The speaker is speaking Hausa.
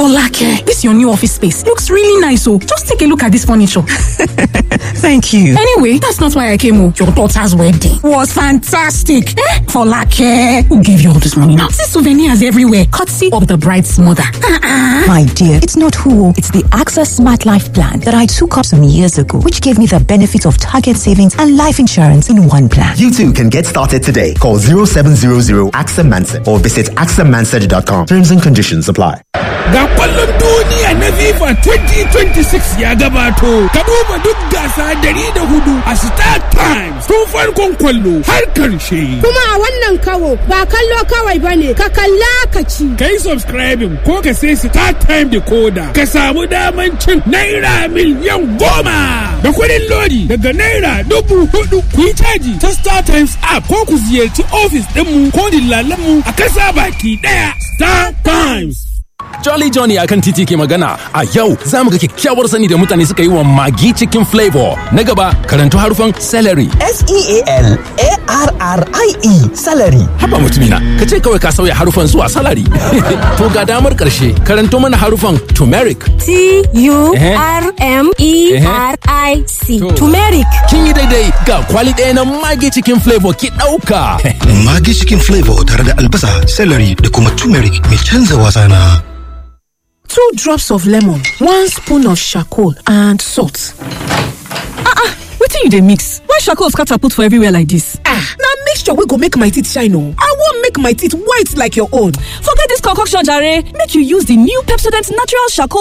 Folake, this your new office space looks really nice. So just take a look at this furniture. Thank you. Anyway, that's not why I came. Your daughter's wedding was fantastic. Folake, who gave you all this money now? See souvenirs everywhere, courtesy of the bride's mother. My dear, it's not who, it's the AXA Smart Life plan that I took up some years ago, which gave me the benefits of target savings and life insurance in one plan. You too can get started today. Call 0700 AXA Manson or visit axamansard.com. Terms and conditions apply. Ga kwallon duniya na FIFA 2026 ya gabato. Ka duba duk gasa 104 a Star Times tun farkon kwallo har karshe. Kuma a wannan kawo ba kallo kawai bane, ka kalla ka ci. Kai subscribing ko ka sai Star Time decoder ka samu daman cin naira miliyan 10 da kuɗin lodi daga naira 4,000. Ku yi caji ta Star Times app ko ku ziyarci ofis ɗinmu ko dillalanmu a kasa baki ɗaya. Star Times. Jolly Johnny akan titi ke magana. A yau za mu ga kyakkyawar sani da mutane suka yi wa Maggi Chicken Flavor. Na gaba, karanto harufan celery. S-E-A-L-A-R-R-I-E salary. Haba mutumina, ka ce kawai ka sauya harufan zuwa salary. To ga damar ƙarshe, karanto mana harufan turmeric. T-U-R-M-E-R-I-C. Turmeric. Kin yi daidai, ga kwali ɗaya na Maggi Chicken Flavor ki ɗauka. Maggi Chicken Flavor tare da albasa, celery da kuma turmeric mai canza wasa na. 2 drops of lemon, 1 spoon of charcoal, and salt. Wetin you dey mix? Why charcoal scatter put for everywhere like this? Na mixture wey go make my teeth shine o. I wan make my teeth white like your own. Forget this concoction jare, make you use the new Pepsodent Natural Charcoal